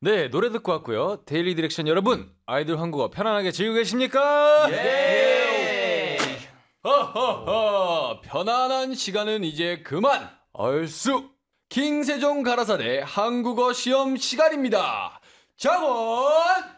네, 노래 듣고 왔고요. 데일리 디렉션 여러분, 아이돌 한국어 편안하게 즐기고 계십니까? 예! 허허허, 편안한 시간은 이제 그만! 얼쑤! 킹세종 가라사대 한국어 시험 시간입니다. 장원